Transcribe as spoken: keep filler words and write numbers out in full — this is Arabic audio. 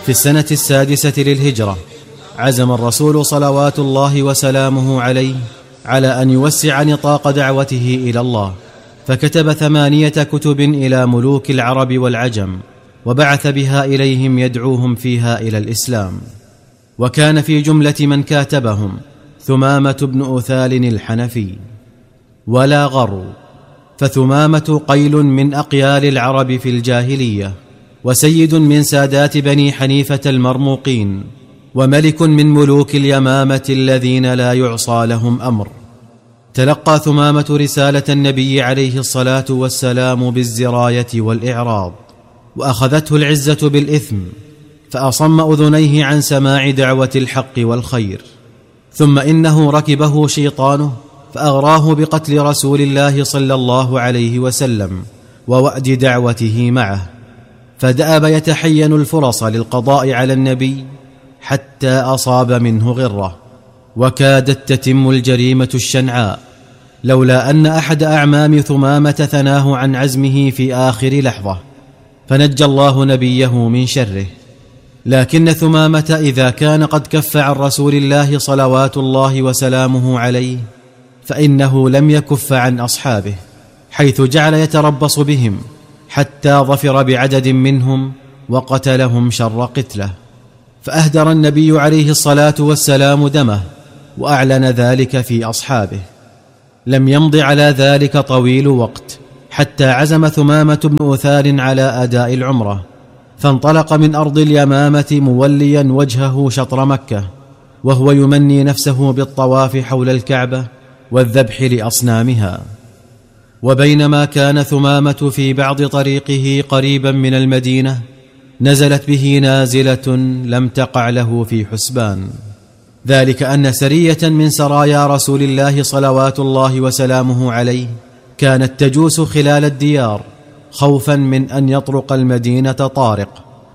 في السنة السادسة للهجرة عزم الرسول صلوات الله وسلامه عليه على أن يوسع نطاق دعوته إلى الله، فكتب ثمانية كتب إلى ملوك العرب والعجم، وبعث بها إليهم يدعوهم فيها إلى الإسلام. وكان في جملة من كاتبهم ثمامة بن أثال الحنفي. ولا غروا، فثمامة قيل من أقيال العرب في الجاهلية، وسيد من سادات بني حنيفة المرموقين، وملك من ملوك اليمامة الذين لا يعصى لهم أمر. تلقى ثمامة رسالة النبي عليه الصلاة والسلام بالزراية والإعراض، وأخذته العزة بالإثم، فأصم أذنيه عن سماع دعوة الحق والخير. ثم إنه ركبه شيطانه فأغراه بقتل رسول الله صلى الله عليه وسلم ووأد دعوته معه، فدأب يتحين الفرص للقضاء على النبي حتى أصاب منه غرة، وكادت تتم الجريمة الشنعاء لولا أن أحد أعمام ثمامة ثناه عن عزمه في آخر لحظة، فنجى الله نبيه من شره. لكن ثمامة إذا كان قد كف عن رسول الله صلوات الله وسلامه عليه، فإنه لم يكف عن أصحابه، حيث جعل يتربص بهم حتى ظفر بعدد منهم وقتلهم شر قتله، فأهدر النبي عليه الصلاة والسلام دمه، وأعلن ذلك في أصحابه. لم يمض على ذلك طويل وقت حتى عزم ثمامة بن أثال على أداء العمرة، فانطلق من أرض اليمامة موليا وجهه شطر مكة، وهو يمني نفسه بالطواف حول الكعبة والذبح لأصنامها. وبينما كان ثمامة في بعض طريقه قريبا من المدينة، نزلت به نازلة لم تقع له في حسبان، ذلك أن سرية من سرايا رسول الله صلوات الله وسلامه عليه كانت تجوس خلال الديار خوفا من أن يطرق المدينة طارق،